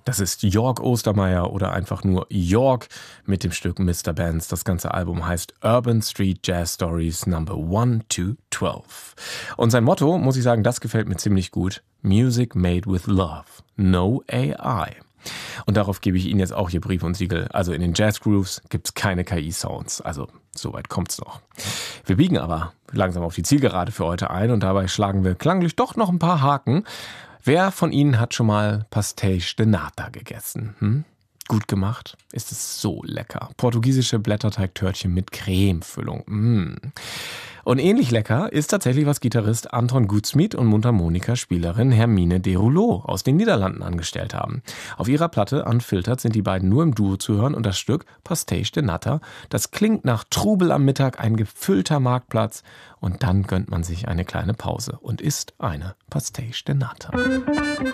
Das ist York Ostermeier oder einfach nur York mit dem Stück Mr. Benz. Das ganze Album heißt Urban Street Jazz Stories Number 1 to 12. Und sein Motto, muss ich sagen, das gefällt mir ziemlich gut. Music made with love, no AI. Und darauf gebe ich Ihnen jetzt auch hier Brief und Siegel. Also in den Jazz Grooves gibt's keine KI-Sounds. Also soweit kommt's noch. Wir biegen aber langsam auf die Zielgerade für heute ein und dabei schlagen wir klanglich doch noch ein paar Haken. Wer von Ihnen hat schon mal Pastéis de Nata gegessen? Gut gemacht? Ist es so lecker. Portugiesische Blätterteigtörtchen mit Cremefüllung. Und ähnlich lecker ist tatsächlich, was Gitarrist Anton Goudsmit und Mundharmonika-Spielerin Hermine Derouleau aus den Niederlanden angestellt haben. Auf ihrer Platte Unfiltered sind die beiden nur im Duo zu hören und das Stück Pastéis de Nata, das klingt nach Trubel am Mittag, ein gefüllter Marktplatz und dann gönnt man sich eine kleine Pause und isst eine Pastéis de Nata.